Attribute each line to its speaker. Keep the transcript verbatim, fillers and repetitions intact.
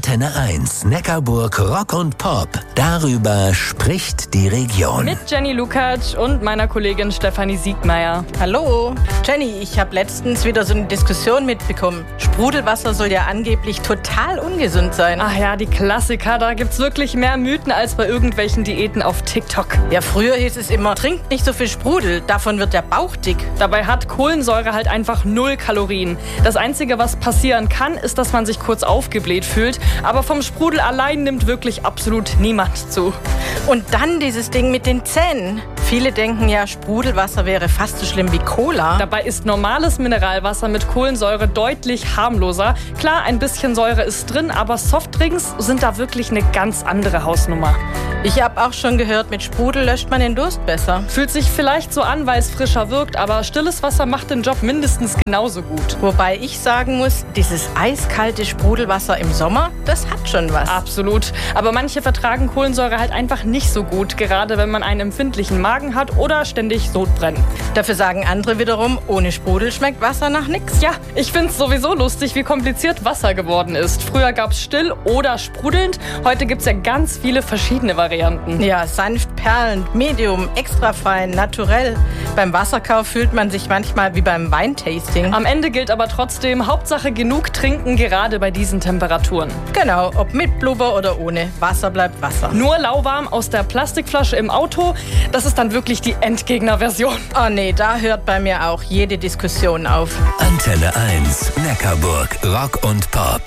Speaker 1: Antenne eins, Neckarburg Rock und Pop. Darüber spricht die Region.
Speaker 2: Mit Jenny Lukacs und meiner Kollegin Stefanie Siegmeier.
Speaker 3: Hallo. Jenny, ich habe letztens wieder so eine Diskussion mitbekommen. Sprudelwasser soll ja angeblich total ungesund sein.
Speaker 2: Ach ja, die Klassiker. Da gibt's wirklich mehr Mythen als bei irgendwelchen Diäten auf TikTok.
Speaker 3: Ja, früher hieß es immer, trinkt nicht so viel Sprudel, davon wird der Bauch dick.
Speaker 2: Dabei hat Kohlensäure halt einfach null Kalorien. Das Einzige, was passieren kann, ist, dass man sich kurz aufgebläht fühlt. Aber vom Sprudel allein nimmt wirklich absolut niemand zu.
Speaker 3: Und dann dieses Ding mit den Zähnen. Viele denken ja, Sprudelwasser wäre fast so schlimm wie Cola.
Speaker 2: Dabei ist normales Mineralwasser mit Kohlensäure deutlich harmloser. Klar, ein bisschen Säure ist drin, aber Softdrinks sind da wirklich eine ganz andere Hausnummer.
Speaker 3: Ich habe auch schon gehört, mit Sprudel löscht man den Durst besser.
Speaker 2: Fühlt sich vielleicht so an, weil es frischer wirkt, aber stilles Wasser macht den Job mindestens genauso gut.
Speaker 3: Wobei ich sagen muss, dieses eiskalte Sprudelwasser im Sommer, das hat schon was.
Speaker 2: Absolut. Aber manche vertragen Kohlensäure halt einfach nicht so gut, gerade wenn man einen empfindlichen Magen hat oder ständig Sodbrennen.
Speaker 3: Dafür sagen andere wiederum, ohne Sprudel schmeckt Wasser nach nix.
Speaker 2: Ja, ich find's sowieso lustig, wie kompliziert Wasser geworden ist. Früher gab's still oder sprudelnd, heute gibt's ja ganz viele verschiedene Varianten.
Speaker 3: Ja, sanft, perlend, medium, extra fein, naturell. Beim Wasserkauf fühlt man sich manchmal wie beim Weintasting.
Speaker 2: Am Ende gilt aber trotzdem, Hauptsache genug trinken, gerade bei diesen Temperaturen.
Speaker 3: Genau, ob mit Blubber oder ohne. Wasser bleibt Wasser.
Speaker 2: Nur lauwarm aus der Plastikflasche im Auto, das ist dann wirklich die Endgegner-Version.
Speaker 3: Oh nee, da hört bei mir auch jede Diskussion auf.
Speaker 1: Antenne eins, Neckarburg Rock und Pop.